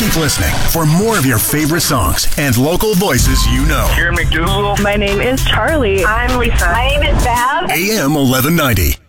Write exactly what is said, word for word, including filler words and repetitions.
Keep listening for more of your favorite songs and local voices you know. Karen McDougal. My name is Charlie. I'm Lisa. My name is Bab. A M eleven ninety.